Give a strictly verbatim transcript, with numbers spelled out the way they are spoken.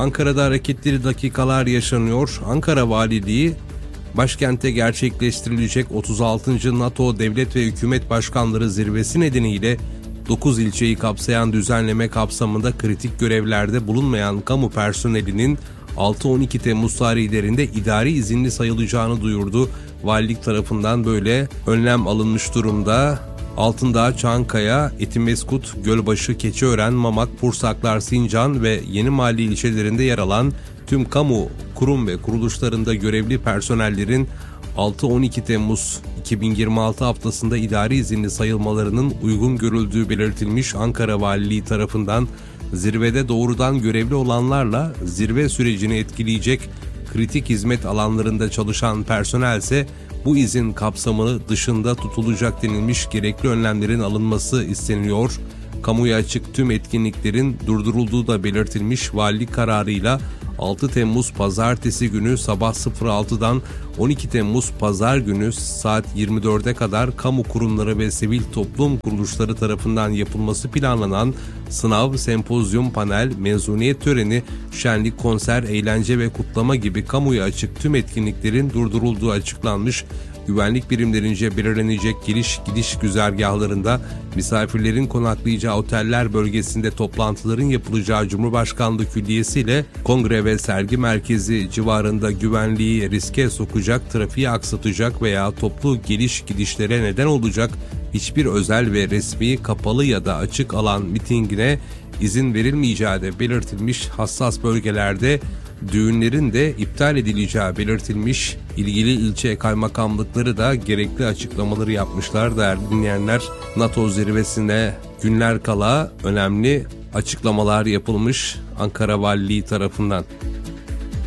Ankara'da hareketli dakikalar yaşanıyor. Ankara Valiliği, başkente gerçekleştirilecek otuz altıncı NATO Devlet ve Hükümet Başkanları Zirvesi nedeniyle dokuz ilçeyi kapsayan düzenleme kapsamında kritik görevlerde bulunmayan kamu personelinin altı on iki Temmuz tarihlerinde idari izinli sayılacağını duyurdu. Valilik tarafından böyle önlem alınmış durumda. Altındağ, Çankaya, Etimeskut, Gölbaşı, Keçiören, Mamak, Pursaklar, Sincan ve Yeni Mahalle ilçelerinde yer alan tüm kamu, kurum ve kuruluşlarında görevli personellerin altı on iki Temmuz iki bin yirmi altı haftasında idari izinli sayılmalarının uygun görüldüğü belirtilmiş. Ankara Valiliği tarafından zirvede doğrudan görevli olanlarla zirve sürecini etkileyecek kritik hizmet alanlarında çalışan personel ise bu izin kapsamı dışında tutulacak denilmiş. Gerekli önlemlerin alınması isteniliyor. Kamuya açık tüm etkinliklerin durdurulduğu da belirtilmiş. Valilik kararıyla altı Temmuz Pazartesi günü sabah sıfır altıdan on iki Temmuz Pazar günü saat yirmi dörde kadar kamu kurumları ve sivil toplum kuruluşları tarafından yapılması planlanan sınav, sempozyum, panel, mezuniyet töreni, şenlik, konser, eğlence ve kutlama gibi kamuya açık tüm etkinliklerin durdurulduğu açıklanmış. Güvenlik birimlerince belirlenecek giriş gidiş güzergahlarında, misafirlerin konaklayacağı oteller bölgesinde toplantıların yapılacağı Cumhurbaşkanlığı Külliyesi ile kongre ve sergi merkezi civarında güvenliği riske sokacak, trafiği aksatacak veya toplu geliş gidişlere neden olacak hiçbir özel ve resmi, kapalı ya da açık alan mitingine izin verilmeyeceği de belirtilmiş. Hassas bölgelerde düğünlerin de iptal edileceği belirtilmiş. İlgili ilçe kaymakamlıkları da gerekli açıklamaları yapmışlar değerli dinleyenler. NATO zirvesine günler kala önemli açıklamalar yapılmış Ankara Valiliği tarafından.